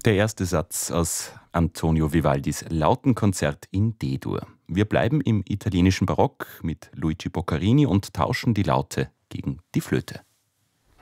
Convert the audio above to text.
Der erste Satz aus Antonio Vivaldis Lautenkonzert in D-Dur. Wir bleiben im italienischen Barock mit Luigi Boccherini und tauschen die Laute gegen die Flöte.